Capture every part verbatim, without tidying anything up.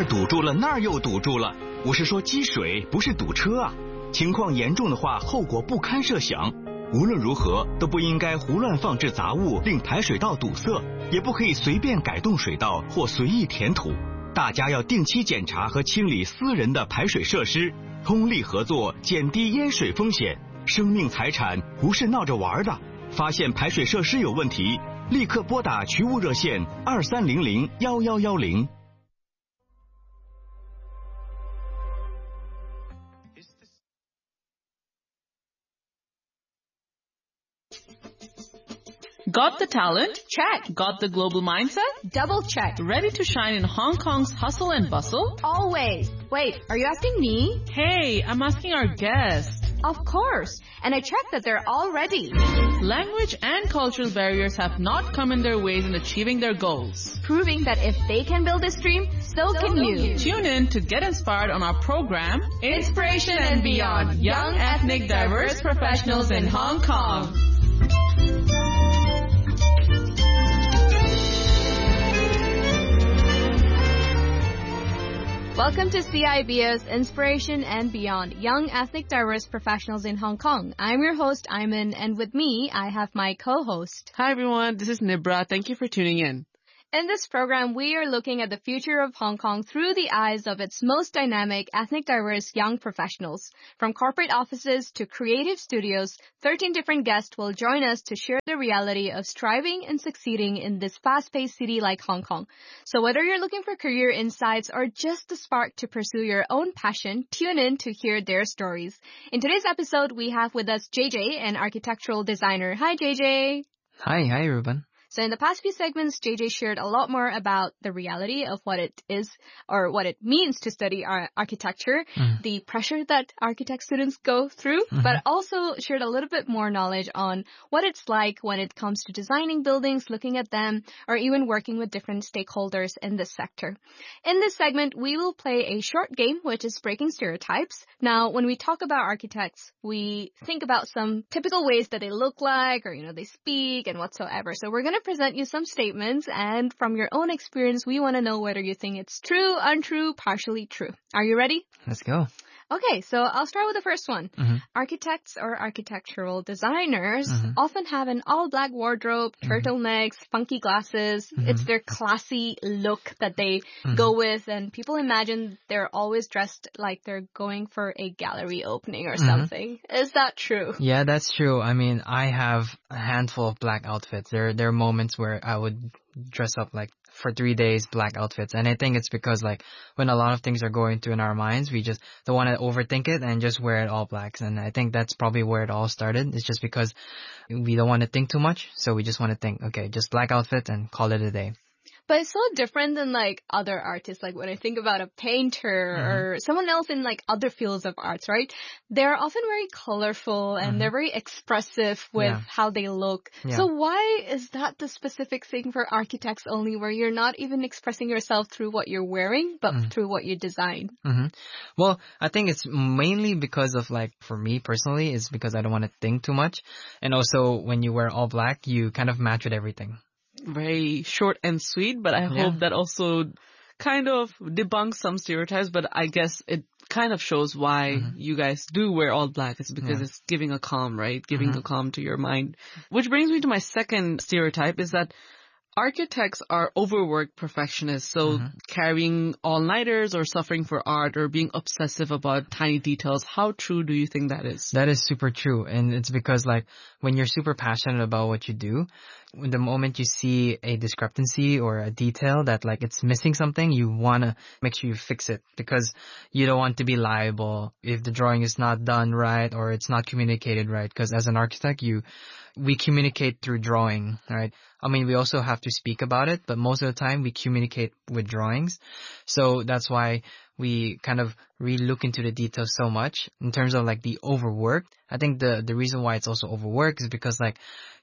堵住了，那儿又堵住了。我是说积水，不是堵车啊。情况严重的话，后果不堪设想。无论如何都不应该胡乱放置杂物，令排水道堵塞，也不可以随便改动水道或随意填土。大家要定期检查和清理私人的排水设施，通力合作，减低淹水风险。生命财产不是闹着玩的。发现排水设施有问题，立刻拨打渠务热线二三零零幺幺幺零。 Got the talent? Check. Got the global mindset? Double check. Ready to shine in Hong Kong's hustle and bustle? Always. Wait, are you asking me? Hey, I'm asking our guests. Of course. And I checked that they're all ready. Language and cultural barriers have not come in their ways in achieving their goals. Proving that if they can build this dream, so, so can you. Tune in to get inspired on our program, Inspiration and Beyond, Young Ethnic Diverse Professionals in Hong Kong. Welcome to C I B S Inspiration and Beyond, Young Ethnic Diverse Professionals in Hong Kong. I'm your host, Ayman, and with me, I have my co-host. Hi everyone, this is Nibra. Thank you for tuning in. In this program, we are looking at the future of Hong Kong through the eyes of its most dynamic, ethnic diverse young professionals. From corporate offices to creative studios, thirteen different guests will join us to share the reality of striving and succeeding in this fast-paced city like Hong Kong. So whether you're looking for career insights or just the spark to pursue your own passion, tune in to hear their stories. In today's episode, we have with us J J, an architectural designer. Hi, J J. Hi, hi, Ruben. So in the past few segments, J J shared a lot more about the reality of what it is or what it means to study ar- architecture, mm. the pressure that architect students go through, mm-hmm. but also shared a little bit more knowledge on what it's like when it comes to designing buildings, looking at them, or even working with different stakeholders in this sector. In this segment, we will play a short game, which is breaking stereotypes. Now, when we talk about architects, we think about some typical ways that they look like or, you know, they speak and whatsoever. So we're going to present you some statements, and from your own experience, we want to know whether you think it's true, untrue, partially true. Are you ready? Let's go. Okay, so I'll start with the first one. Mm-hmm. Architects or architectural designers mm-hmm. often have an all-black wardrobe, turtlenecks, mm-hmm. funky glasses. Mm-hmm. It's their classy look that they mm-hmm. go with, and people imagine they're always dressed like they're going for a gallery opening or mm-hmm. something. Is that true? Yeah, that's true. I mean, I have a handful of black outfits. There, there are moments where I would dress up like for three days, black outfits. And I think it's because like when a lot of things are going through in our minds, we just don't want to overthink it and just wear it all blacks. And I think that's probably where it all started. It's just because we don't want to think too much. So we just want to think, okay, just black outfit and call it a day. But it's so different than like other artists. Like when I think about a painter mm-hmm. or someone else in like other fields of arts, right? They're often very colorful and mm-hmm. they're very expressive with yeah. how they look. Yeah. So why is that the specific thing for architects only, where you're not even expressing yourself through what you're wearing, but mm-hmm. through what you design? Mm-hmm. Well, I think it's mainly because of like, for me personally, it's because I don't want to think too much. And also when you wear all black, you kind of match with everything. Very short and sweet, but I yeah. hope that also kind of debunks some stereotypes, but I guess it kind of shows why mm-hmm. you guys do wear all black. It's because yeah. it's giving a calm, right? Giving mm-hmm. a calm to your mind. Which brings me to my second stereotype is that architects are overworked perfectionists, so mm-hmm. carrying all-nighters or suffering for art or being obsessive about tiny details. How true do you think that is? That is super true. And it's because like when you're super passionate about what you do, the moment you see a discrepancy or a detail that like it's missing something, you want to make sure you fix it because you don't want to be liable if the drawing is not done right or it's not communicated right. Because as an architect, you we communicate through drawing, right? I mean, we also have to speak about it, but most of the time we communicate with drawings. So that's why we kind of really look into the details so much in terms of like the overwork. I think the, the reason why it's also overworked is because like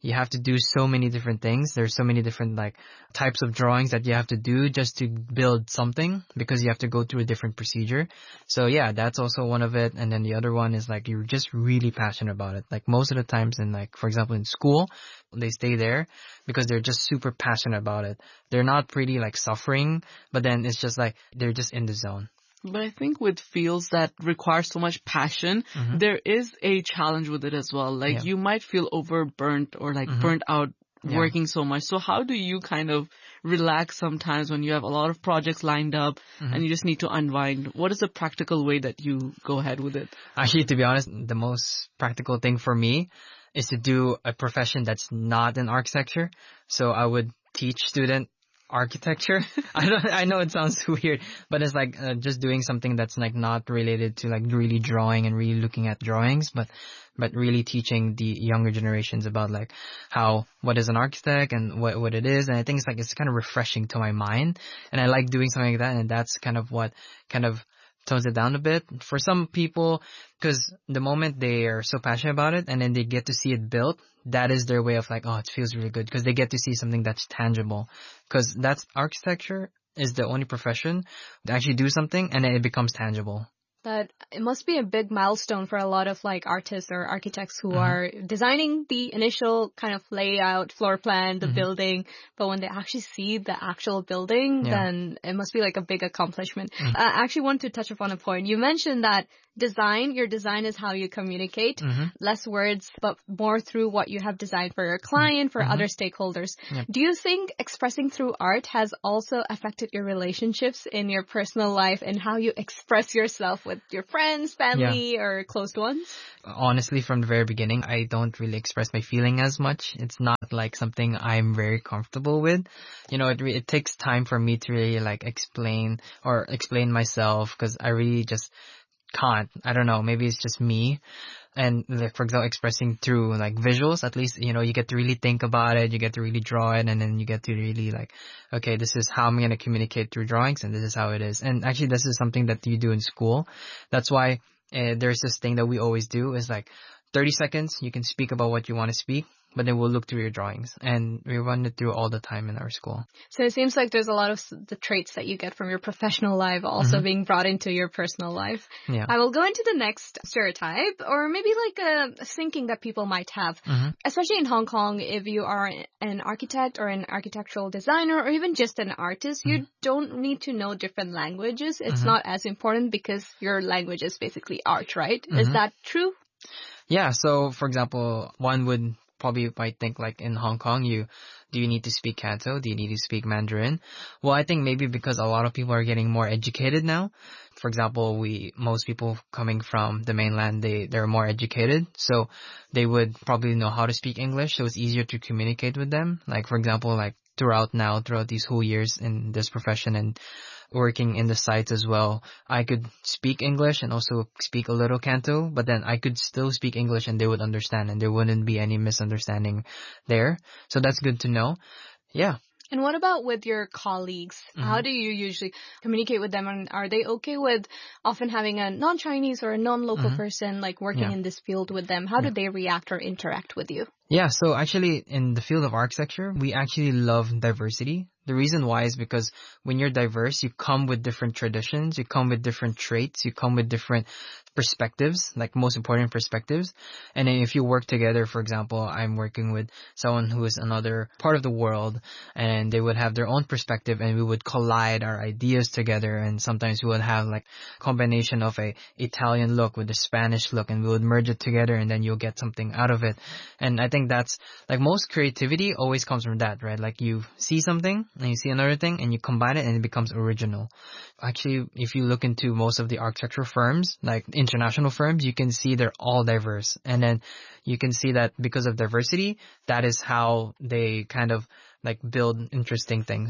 you have to do so many different things. There's so many different like types of drawings that you have to do just to build something, because you have to go through a different procedure. So yeah, that's also one of it. And then the other one is like you're just really passionate about it. Like most of the times in like, for example, in school, they stay there because they're just super passionate about it. They're not pretty like suffering, but then it's just like they're just in the zone. But I think with fields that require so much passion, mm-hmm. there is a challenge with it as well. Like yeah. you might feel overburnt or like mm-hmm. burnt out yeah. working so much. So how do you kind of relax sometimes when you have a lot of projects lined up mm-hmm. and you just need to unwind? What is the practical way that you go ahead with it? Actually, to be honest, the most practical thing for me is to do a profession that's not in architecture. So I would teach student architecture. I don't, I know it sounds weird, but it's like uh, just doing something that's like not related to like really drawing and really looking at drawings, but but really teaching the younger generations about like how, what is an architect and what what it is. And I think it's like it's kind of refreshing to my mind, and I like doing something like that. And that's kind of what kind of tones it down a bit for some people, because the moment they are so passionate about it and then they get to see it built, that is their way of like, oh, it feels really good, because they get to see something that's tangible. Because that's architecture is the only profession to actually do something and then it becomes tangible. That it must be a big milestone for a lot of like artists or architects who mm-hmm. are designing the initial kind of layout, floor plan, the mm-hmm. building. But when they actually see the actual building, yeah. then it must be like a big accomplishment. Mm-hmm. Uh, I actually want to touch upon a point. You mentioned that design, your design is how you communicate. Mm-hmm. Less words, but more through what you have designed for your client, for mm-hmm. other stakeholders. Yep. Do you think expressing through art has also affected your relationships in your personal life and how you express yourself with your friends, family, yeah. or close ones? Honestly, from the very beginning, I don't really express my feeling as much. It's not like something I'm very comfortable with. You know, it re- it takes time for me to really like explain or explain myself, because I really just can't. I don't know. Maybe it's just me. And like, for example, expressing through like visuals, at least, you know, you get to really think about it. You get to really draw it. And then you get to really like, okay, this is how I'm going to communicate through drawings. And this is how it is. And actually, this is something that you do in school. That's why uh, there's this thing that we always do is like thirty seconds. You can speak about what you want to speak, but then we'll look through your drawings, and we run it through all the time in our school. So it seems like there's a lot of the traits that you get from your professional life also mm-hmm. being brought into your personal life. Yeah. I will go into the next stereotype, or maybe like a, a thinking that people might have, mm-hmm. especially in Hong Kong. If you are an architect or an architectural designer or even just an artist, mm-hmm. you don't need to know different languages. It's mm-hmm. not as important because your language is basically art, right? Mm-hmm. Is that true? Yeah. So, for example, one would probably might think like in Hong Kong, you do you need to speak Canto? Do you need to speak Mandarin? Well, I think maybe because a lot of people are getting more educated now. For example, we most people coming from the mainland, they they're more educated, so they would probably know how to speak English. So it's easier to communicate with them. Like for example, like throughout now, throughout these whole years in this profession and working in the sites as well, I could speak English and also speak a little Canto, but then I could still speak English and they would understand and there wouldn't be any misunderstanding there. So that's good to know. Yeah. And what about with your colleagues? Mm-hmm. How do you usually communicate with them? And are they okay with often having a non-Chinese or a non-local mm-hmm. person like working yeah. in this field with them? How yeah. do they react or interact with you? Yeah, so actually in the field of architecture, we actually love diversity. The reason why is because when you're diverse, you come with different traditions, you come with different traits, you come with different perspectives, like most important perspectives. And then if you work together, for example, I'm working with someone who is another part of the world and they would have their own perspective and we would collide our ideas together. And sometimes we would have like combination of a Italian look with a Spanish look and we would merge it together and then you'll get something out of it. And I think that's like most creativity always comes from that, right? Like you see something and you see another thing and you combine it and it becomes original. Actually, if you look into most of the architecture firms, like international firms, you can see they're all diverse. And then you can see that because of diversity, that is how they kind of like build interesting things.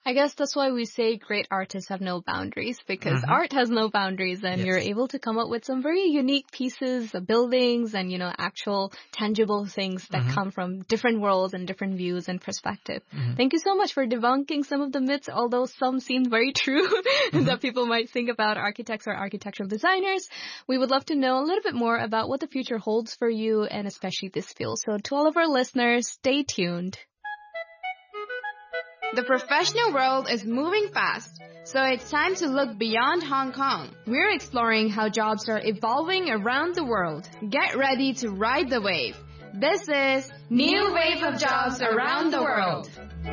I guess that's why we say great artists have no boundaries, because Mhm. art has no boundaries, and Yes. you're able to come up with some very unique pieces, uh, buildings, and, you know, actual tangible things that Mhm. come from different worlds and different views and perspective. Mhm. Thank you so much for debunking some of the myths, although some seem very true that people might think about architects or architectural designers. We would love to know a little bit more about what the future holds for you, and especially this field. So to all of our listeners, stay tuned. The professional world is moving fast, so it's time to look beyond Hong Kong. We're exploring how jobs are evolving around the world. Get ready to ride the wave. This is New Wave of Jobs Around the World.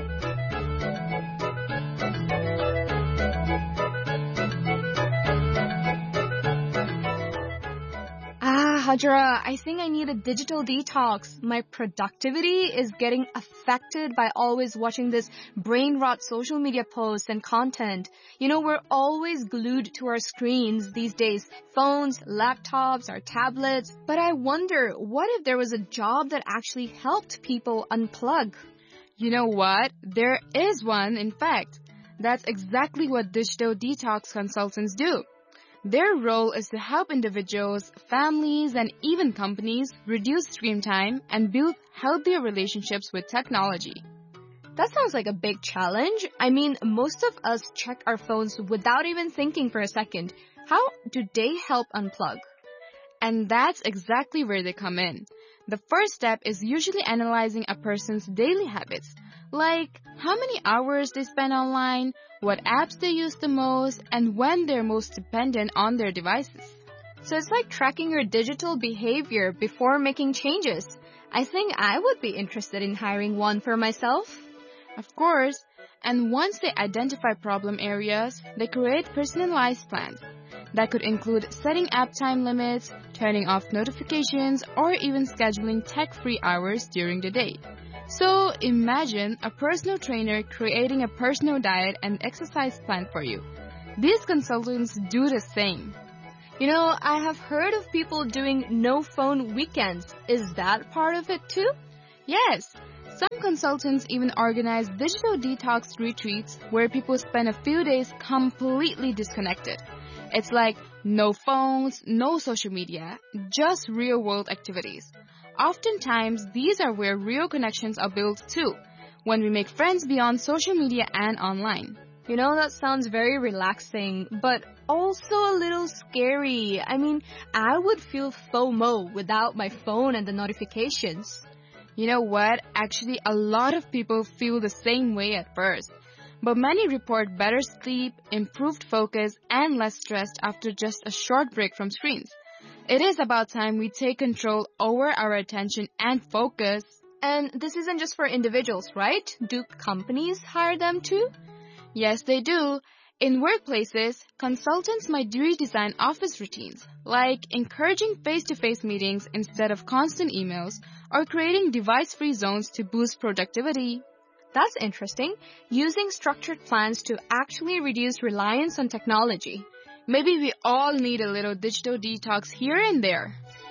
Ah, Hajra, I think I need a digital detox. My productivity is getting affected by always watching this brain rot social media posts and content. You know, we're always glued to our screens these days. Phones, laptops, our tablets. But I wonder, what if there was a job that actually helped people unplug? You know what? There is one, in fact. That's exactly what digital detox consultants do. Their role is to help individuals, families, and even companies reduce screen time and build healthier relationships with technology. That sounds like a big challenge. I mean, most of us check our phones without even thinking for a second. How do they help unplug? And that's exactly where they come in. The first step is usually analyzing a person's daily habits, like how many hours they spend online, what apps they use the most, and when they're most dependent on their devices. So it's like tracking your digital behavior before making changes. I think I would be interested in hiring one for myself. Of course, and once they identify problem areas, they create personalized plans. That could include setting app time limits, turning off notifications, or even scheduling tech-free hours during the day. So imagine a personal trainer creating a personal diet and exercise plan for you. These consultants do the same. You know, I have heard of people doing no-phone weekends. Is that part of it too? Yes. Some consultants even organize digital detox retreats where people spend a few days completely disconnected. It's like no phones, no social media, just real-world activities. Oftentimes, these are where real connections are built too, when we make friends beyond social media and online. You know, that sounds very relaxing, but also a little scary. I mean, I would feel FOMO without my phone and the notifications. You know what? Actually, a lot of people feel the same way at first. But many report better sleep, improved focus, and less stressed after just a short break from screens. It is about time we take control over our attention and focus. And this isn't just for individuals, right? Do companies hire them too? Yes, they do. In workplaces, consultants might redesign office routines, like encouraging face-to-face meetings instead of constant emails, or creating device-free zones to boost productivity. That's interesting. Using structured plans to actually reduce reliance on technology. Maybe we all need a little digital detox here and there.